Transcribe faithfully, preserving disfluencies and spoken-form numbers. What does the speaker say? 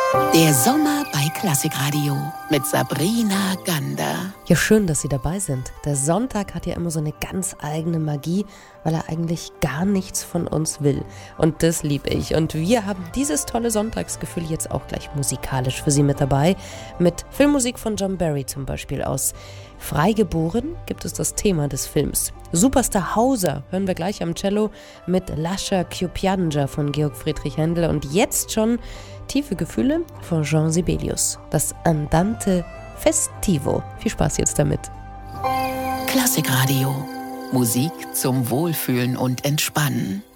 Der Sommer bei Klassikradio mit Sabrina Gander. Ja, schön, dass Sie dabei sind. Der Sonntag hat ja immer so eine ganz eigene Magie, weil er eigentlich gar nichts von uns will. Und das liebe ich. Und wir haben dieses tolle Sonntagsgefühl jetzt auch gleich musikalisch für Sie mit dabei. Mit Filmmusik von John Barry zum Beispiel. Aus Freigeboren gibt es das Thema des Films. Superstar Hauser hören wir gleich am Cello mit Lascia Piu von Georg Friedrich Händel. Und jetzt schon Tiefe Gefühle von Jean Sibelius. Das Andante Festivo. Viel Spaß jetzt damit. Klassikradio. Musik zum Wohlfühlen und Entspannen.